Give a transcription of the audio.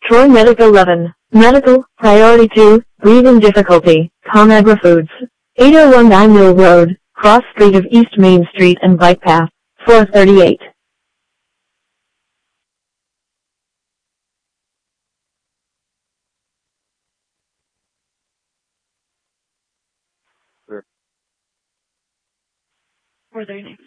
Troy Medic 11. Medical, Priority 2, Breathing Difficulty, Conagra Foods. 8019 Mill Road, Cross Street of East Main Street and Bike Path, 438. Were their names?